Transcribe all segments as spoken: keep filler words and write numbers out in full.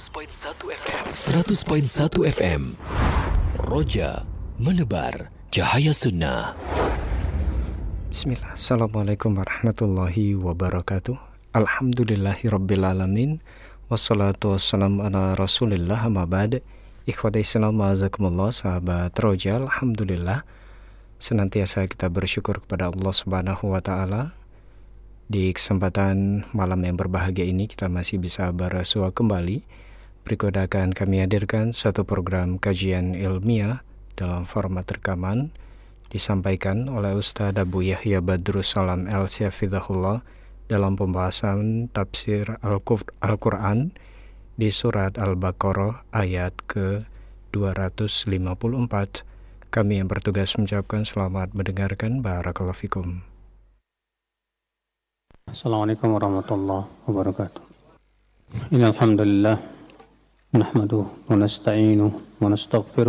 seratus koma satu F M Roja menebar cahaya sunnah. Bismillah. Assalamualaikum warahmatullahi wabarakatuh. Alhamdulillahirrabbilalamin. Wassalatu wassalamu ala rasulillah amma ba'd. Ikhwati Islam ma'azakumullah, sahabat Roja. Alhamdulillah, senantiasa kita bersyukur kepada Allah subhanahu wa ta'ala. Di kesempatan malam yang berbahagia ini kita masih bisa bersua kembali. Berikut akan kami hadirkan satu program kajian ilmiah dalam format rekaman, disampaikan oleh Ustaz Abu Yahya Badrus Salam El-Syafidahullah dalam pembahasan tafsir Al-Quran di surat Al-Baqarah ayat ke dua ratus lima puluh empat. Kami yang bertugas mengucapkan selamat mendengarkan. Barakallahu fikum. Assalamualaikum warahmatullahi wabarakatuh. Innal hamdalillah nahmaduhu wa nasta'inuhu wa nastaghfiruh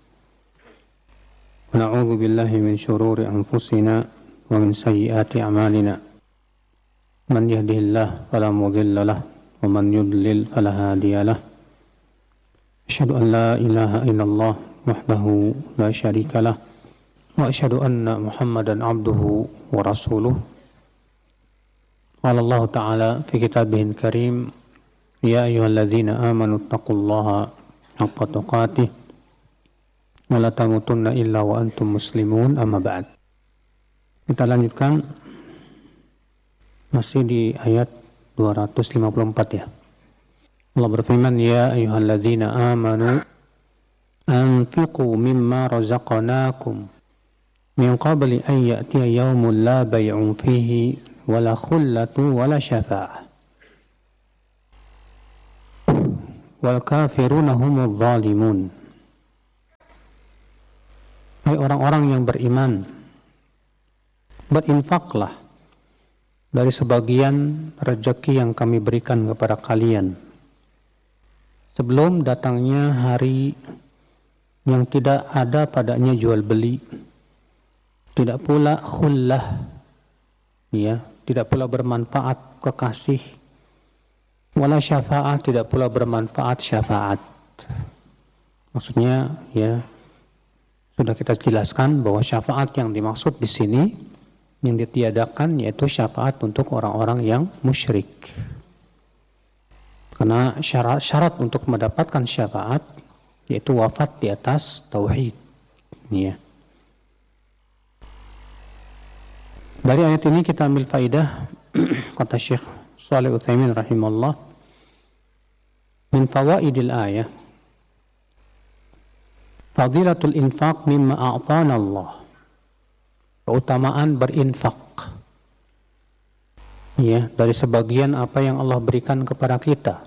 wa na'udzu billahi min shururi anfusina wa min sayyiati a'malina. Man yahdihillahu fala mudilla lahu wa man yudlil fala hadiya lahu. Asyhadu an la ilaha illallah wahdahu la syarika lah wa asyhadu anna Muhammadan abduhu wa rasuluh. Qala Allah Ta'ala fi kitabihil karim, ya ayyuhalladzina amanu taqullaha haqqa tuqatih wa la tamutunna illa wa antum muslimun, amma ba'd. Kita lanjutkan masih di ayat dua ratus lima puluh empat ya. Allah berfirman, ya ayyuhalladzina amanu anfiqu mimma razaqnakum min qabli an ya'tiya yawmun la bay'un fihi wala khullatu wala syafa'ah wal kafiruna humudz zalimun. Hai orang-orang yang beriman, berinfaklah dari sebagian rezeki yang kami berikan kepada kalian sebelum datangnya hari yang tidak ada padanya jual beli, tidak pula khullah, ya, tidak pula bermanfaat kekasih, wala syafa'ah, tidak pula bermanfaat syafaat. Maksudnya, ya, sudah kita jelaskan bahwa syafaat yang dimaksud di sini, yang ditiadakan, yaitu syafaat untuk orang-orang yang musyrik. Karena syarat, syarat untuk mendapatkan syafaat, yaitu wafat di atas tauhid. Ya. Dari ayat ini kita ambil faidah, kata Syekh Shalih Utsaimin rahimahullah, min fawaidil ayah fadilatul infaq mimma a'tana Allah, keutamaan berinfak, ya, dari sebagian apa yang Allah berikan kepada kita.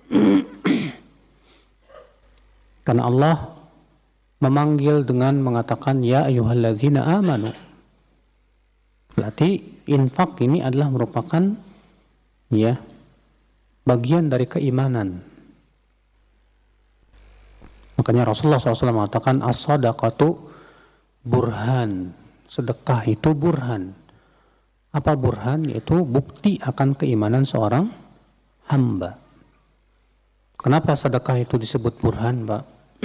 Karena Allah memanggil dengan mengatakan ya ayyuhallazina amanu. Berarti infak ini adalah merupakan, ya, bagian dari keimanan. Makanya Rasulullah shallallahu alaihi wasallam mengatakan as-sadaqatu burhan. Sedekah itu burhan. Apa burhan? Yaitu bukti akan keimanan seorang hamba. Kenapa sedekah itu disebut burhan, Pak?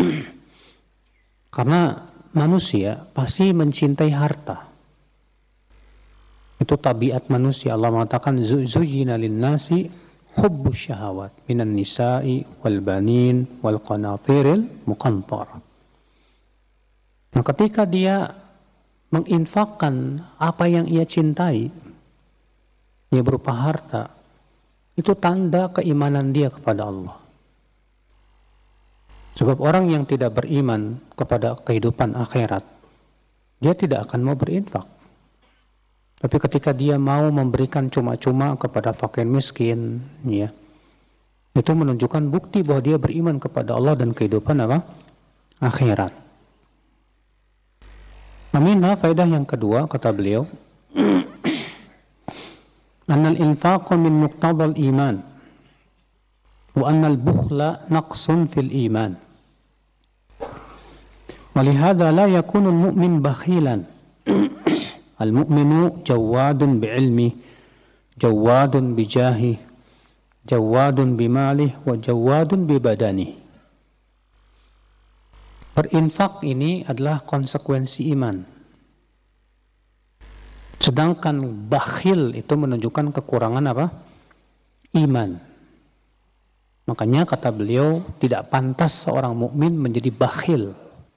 Karena manusia pasti mencintai harta. Itu tabiat manusia. Allah mengatakan zuyyina lin-nasi hubbus syahawat minan nisa'i wal banin wal qanatiril muqantarah. Nah, ketika dia menginfakkan apa yang ia cintai, dia berupa harta, itu tanda keimanan dia kepada Allah. Sebab orang yang tidak beriman kepada kehidupan akhirat, dia tidak akan mau berinfak. Tapi ketika dia mau memberikan cuma-cuma kepada fakir miskin, ya, itu menunjukkan bukti bahwa dia beriman kepada Allah dan kehidupan apa? Akhirat. Aminah, faedah yang kedua, kata beliau, annal infaqu min muqtadal iman wa annal bukhla naqsun fil iman. Walihada la yakunu al-mu'min bakhilan. Al-mu'minu jawadun bi'ilmi, jawadun bijahi, Jawadun bimalih wa jawadun bibadani. Berinfak ini adalah konsekuensi iman. Sedangkan bakhil itu menunjukkan kekurangan apa? Iman. Makanya kata beliau, tidak pantas seorang mukmin menjadi bakhil.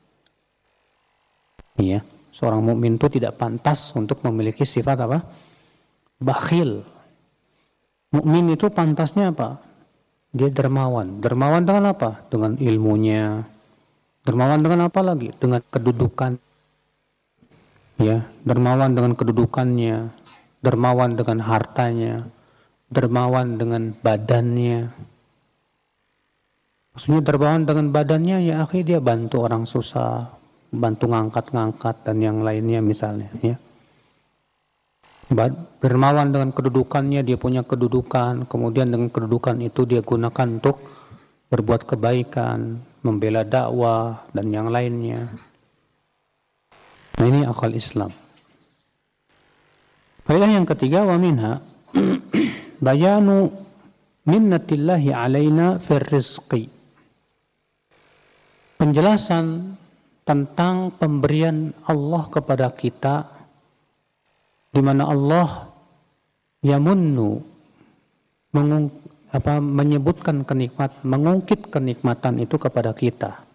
Iya, seorang mukmin itu tidak pantas untuk memiliki sifat apa? Bakhil. Mukmin itu pantasnya apa? Dia dermawan. Dermawan dengan apa? Dengan ilmunya. Dermawan dengan apa lagi? Dengan kedudukan. Ya, dermawan dengan kedudukannya. Dermawan dengan hartanya. Dermawan dengan badannya. Maksudnya dermawan dengan badannya, ya akhi, dia bantu orang susah, bantu ngangkat-ngangkat dan yang lainnya misalnya, ya. Dermawan dengan kedudukannya, dia punya kedudukan, kemudian dengan kedudukan itu dia gunakan untuk berbuat kebaikan, membela dakwah dan yang lainnya. Nah, ini akal Islam. Faedah yang ketiga, wa minha bayanu minnatillahi alaina fir rizqi. Penjelasan tentang pemberian Allah kepada kita, di mana Allah yamunnu mengung, apa, menyebutkan kenikmat, mengungkit kenikmatan itu kepada kita.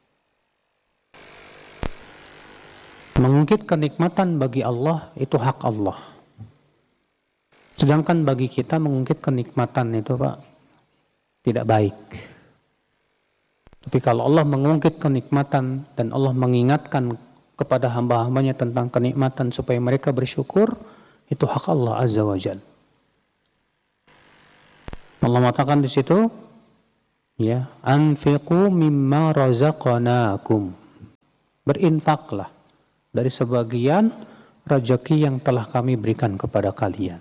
Mengungkit kenikmatan bagi Allah itu hak Allah. Sedangkan bagi kita mengungkit kenikmatan itu, Pak, tidak baik. Tapi kalau Allah mengungkit kenikmatan dan Allah mengingatkan kepada hamba-hambanya tentang kenikmatan supaya mereka bersyukur, itu hak Allah Azza wa Jalla. Allah mengatakan di situ, ya, anfiqu mimma razaqnakum. Berinfaklah dari sebagian rezeki yang telah kami berikan kepada kalian.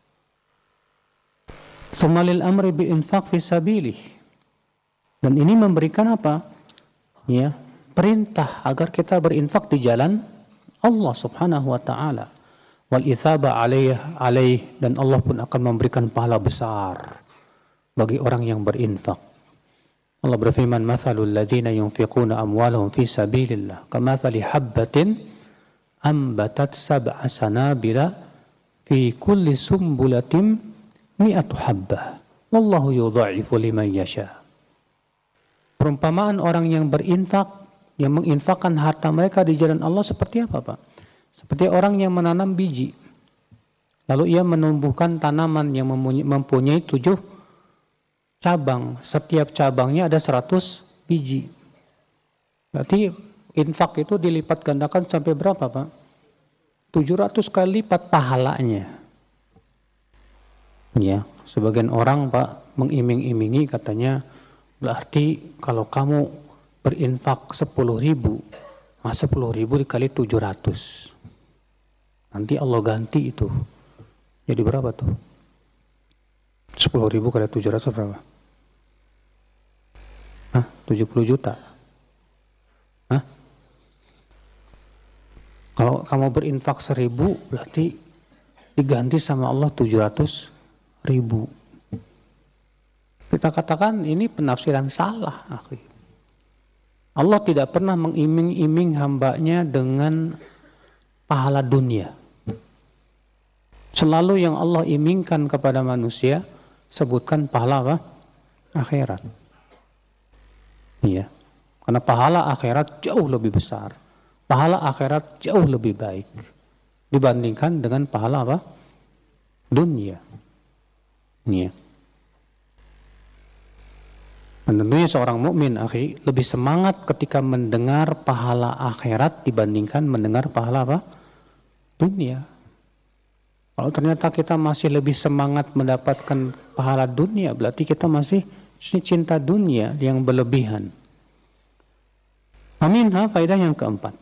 Sumalil amri bi'infaq fi sabilih. Dan ini memberikan apa? Ya, perintah agar kita berinfak di jalan Allah Subhanahu wa taala. Wal itsaba alaih alaih, dan Allah pun akan memberikan pahala besar bagi orang yang berinfak. Allah berfirman, "Matsalul ladzina yunfiquna amwalahum fi sabilillah kamatsali habbatin ambatat sab'a sanabila fi kulli sumbulatin mi'atu habbah wallahu yudha'ifu liman yasha." Perumpamaan orang yang berinfak, yang menginfakkan harta mereka di jalan Allah seperti apa, Pak? Seperti orang yang menanam biji, lalu ia menumbuhkan tanaman yang mempunyai tujuh cabang. Setiap cabangnya ada seratus biji. Berarti infak itu dilipat gandakan sampai berapa, Pak? tujuh ratus kali lipat pahalanya. Ya, sebagian orang, Pak, mengiming-imingi katanya, berarti kalau kamu berinfak sepuluh ribu, nah sepuluh ribu dikali tujuh ratus. Nanti Allah ganti itu. Jadi berapa tuh? sepuluh ribu kali tujuh ratus berapa? Hah? tujuh puluh juta. Hah? Kalau kamu berinfak seribu, berarti diganti sama Allah tujuh ratus ribu. Kita katakan ini penafsiran salah, akhi. Allah tidak pernah mengiming-iming hambanya dengan pahala dunia. Selalu yang Allah imingkan kepada manusia, sebutkan pahala apa? Akhirat. Iya. Karena pahala akhirat jauh lebih besar. Pahala akhirat jauh lebih baik dibandingkan dengan pahala apa? Dunia. Iya. Dan tentunya seorang mukmin, akhi, lebih semangat ketika mendengar pahala akhirat dibandingkan mendengar pahala apa? Dunia. Kalau ternyata kita masih lebih semangat mendapatkan pahala dunia, berarti kita masih cinta dunia yang berlebihan. Aminha, faedah yang keempat.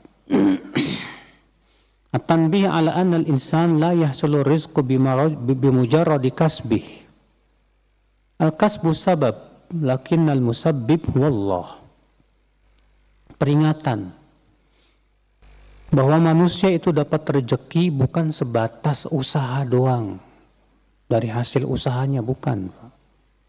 At-tanbih ala anna al-insan la yahsulu rizqu bimujarradi kasbih. Al-kasbu sabab, lakinnal musabbib huwallah. Peringatan bahwa manusia itu dapat rezeki bukan sebatas usaha doang. Dari hasil usahanya bukan.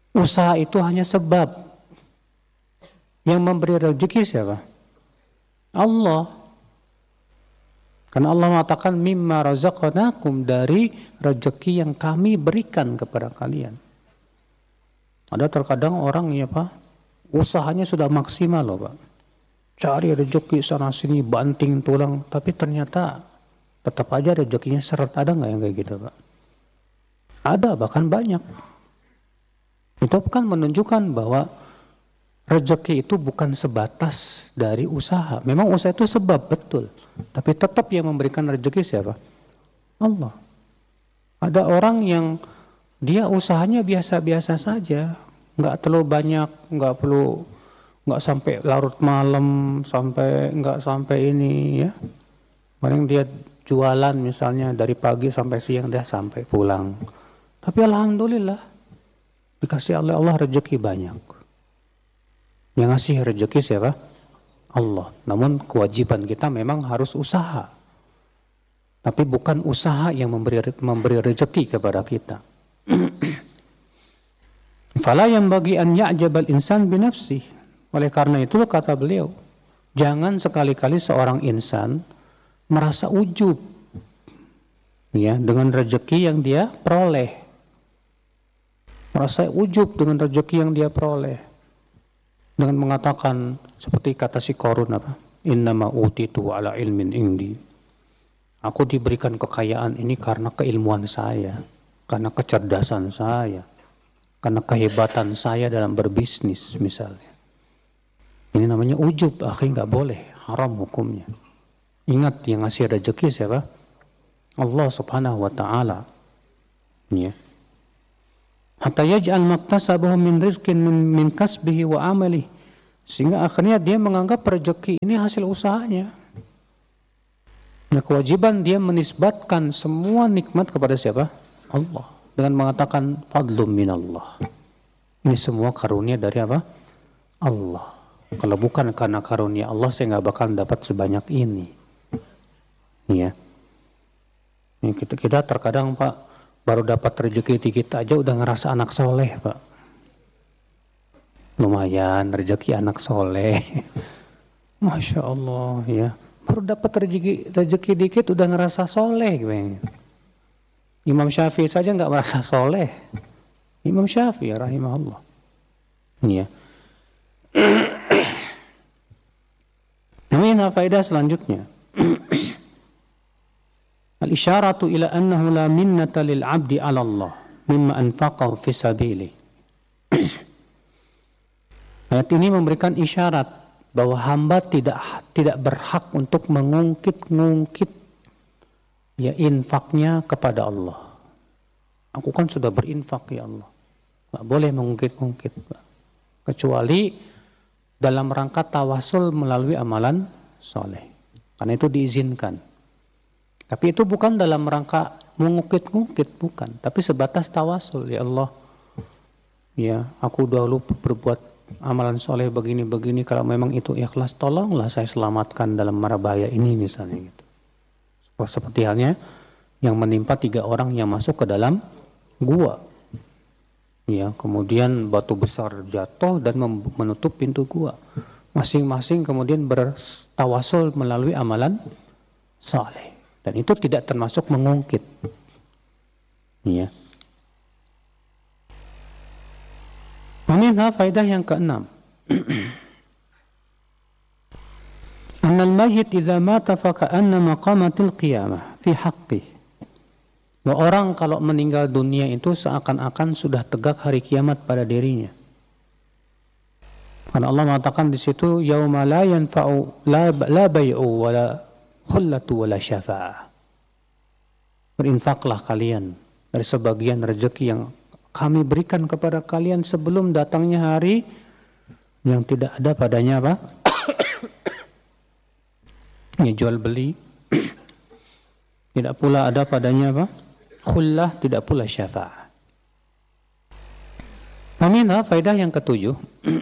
Usaha itu hanya sebab. Yang memberi rezeki siapa? Allah. Karena Allah mengatakan mimma razaqnakum, dari rezeki yang kami berikan kepada kalian. Ada terkadang orang ya Pak, usahanya sudah maksimal loh Pak. Cari rezeki sana sini, banting tulang, tapi ternyata tetap aja rezekinya seret. Ada nggak yang kayak gitu Pak? Ada, bahkan banyak. Itu kan menunjukkan bahwa rezeki itu bukan sebatas dari usaha. Memang usaha itu sebab, betul. Tapi tetap yang memberikan rezeki siapa? Allah. Ada orang yang dia usahanya biasa-biasa saja. Nggak terlalu banyak, nggak perlu, nggak sampai larut malam, sampai nggak sampai ini ya. Paling dia jualan misalnya dari pagi sampai siang dia sampai pulang. Tapi alhamdulillah dikasih oleh Allah rezeki banyak. Yang ngasih rezeki siapa? Allah. Namun kewajiban kita memang harus usaha. Tapi bukan usaha yang memberi memberi rezeki kepada kita. Fala yang bagi an ya'jabal insan binafsih. Oleh karena itu kata beliau, jangan sekali-kali seorang insan merasa ujub ya dengan rezeki yang dia peroleh. Merasa ujub dengan rezeki yang dia peroleh. Dengan mengatakan seperti kata si Qarun apa? Innama utitu ala ilmin indi. Aku diberikan kekayaan ini karena keilmuan saya, karena kecerdasan saya, karena kehebatan saya dalam berbisnis misalnya. Ini namanya ujub, akhi, nggak boleh, haram hukumnya. Ingat yang ngasih rezeki siapa? Allah Subhanahu wa taala. Ya. Hatta yaj'al maktasabahu min rizqin min, min kasbihi wa amalihi. Sehingga akhirnya dia menganggap rezeki ini hasil usahanya. Nah, kewajiban dia menisbatkan semua nikmat kepada siapa? Allah. Dengan mengatakan fadlum minallah. Ini semua karunia dari apa? Allah. Kalau bukan karena karunia Allah, saya nggak bakal dapat sebanyak ini. Ya. Ini kita, kita terkadang Pak, baru dapat rezeki dikit aja udah ngerasa anak soleh Pak. Lumayan rezeki anak soleh. Masya Allah ya. Baru dapat rezeki rezeki dikit udah ngerasa soleh. Imam Syafi'i saja nggak merasa soleh. Imam Syafi'i rahimahullah. Ya. Ini faedah selanjutnya. Al-isyaratu ila annahu la minnata lil 'abdi 'ala Allah mimma anfaqahu fi sabilihi. Ayat ini memberikan isyarat bahwa hamba tidak tidak berhak untuk mengungkit-ngungkit ya infaknya kepada Allah. Aku kan sudah berinfak ya Allah. Enggak boleh mengungkit-ungkit, kecuali dalam rangka tawasul melalui amalan soleh. Karena itu diizinkan. Tapi itu bukan dalam rangka mengungkit-ungkit, bukan. Tapi sebatas tawasul, ya Allah. Ya, aku dahulu berbuat amalan soleh begini-begini. Kalau memang itu ikhlas, tolonglah saya selamatkan dalam mara bahaya ini misalnya gitu. Seperti halnya yang menimpa tiga orang yang masuk ke dalam gua. Ya, kemudian batu besar jatuh dan menutup pintu gua. Masing-masing kemudian bertawasul melalui amalan soleh. Dan itu tidak termasuk mengungkit. Ya. Minha faedah yang keenam. Annal mayyit idza mata fa ka'anna maqamatil qiyamah fi haqqih. Bahwa orang kalau meninggal dunia itu seakan-akan sudah tegak hari kiamat pada dirinya. Karena Allah mengatakan di situ yauma la yanfa'u la la bai'u wala khullatu wala syafa'ah. Berinfaklah kalian dari sebagian rezeki yang kami berikan kepada kalian sebelum datangnya hari yang tidak ada padanya apa? Ya, jual beli. Tidak pula ada padanya apa? Khullah, tidak pula syafa'ah. Aminah, faedah yang ketujuh.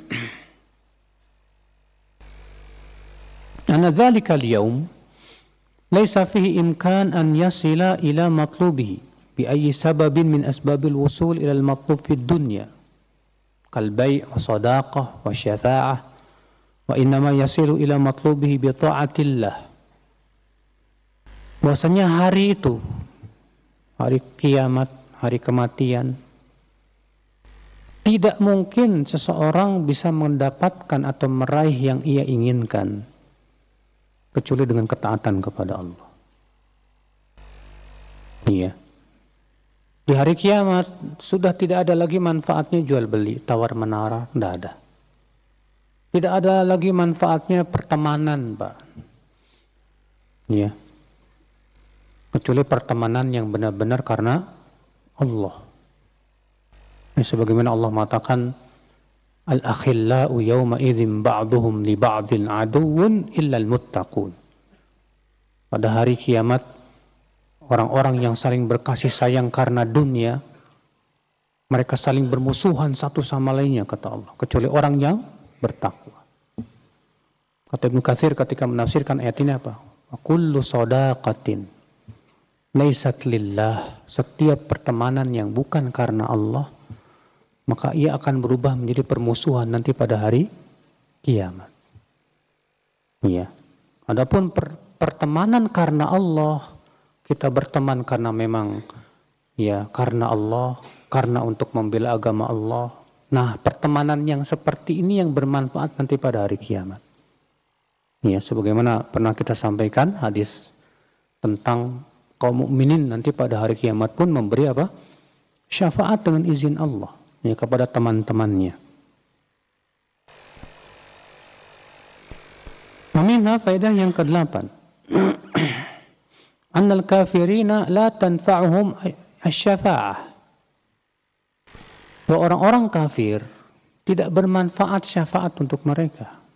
Anna dzalika al-yawm laysa fihi imkan an yasila ila matlubihi bi ayyi sababin min asbabil wusul ila al-matlub fid dunya. kal bai' wa sadaqah wa syafa'ah wa innama yasilu ila matlubihi bi ta'atillah. Bahwasanya hari itu, hari kiamat, hari kematian, tidak mungkin seseorang bisa mendapatkan atau meraih yang ia inginkan kecuali dengan ketaatan kepada Allah. Iya. Di hari kiamat sudah tidak ada lagi manfaatnya jual beli, tawar menara, tidak ada. Tidak ada lagi manfaatnya pertemanan, Pak. Iya. Kecuali pertemanan yang benar-benar karena Allah. Ya, sebagaimana Allah mengatakan, al-akhillau yawma idzin ba'duhum li ba'din aduwwun illa al-muttaqun. Pada hari kiamat, orang-orang yang saling berkasih sayang karena dunia, mereka saling bermusuhan satu sama lainnya, kata Allah, kecuali orang yang bertakwa. Kata Ibnu Katsir ketika menafsirkan ayat ini apa? Kullu shadaqatin laysat lillah, setiap pertemanan yang bukan karena Allah, maka ia akan berubah menjadi permusuhan nanti pada hari kiamat. Iya. Adapun per, pertemanan karena Allah, kita berteman karena memang ya karena Allah, karena untuk membela agama Allah. Nah, pertemanan yang seperti ini yang bermanfaat nanti pada hari kiamat. Ya, sebagaimana pernah kita sampaikan hadis tentang kaum mukminin nanti pada hari kiamat pun memberi apa? Syafaat dengan izin Allah ya kepada teman-temannya. Aminah faedah yang kedelapan. Annal kafirina la tanfa'uhum asy-syafa'ah. Bahwa orang-orang kafir tidak bermanfaat syafaat untuk mereka.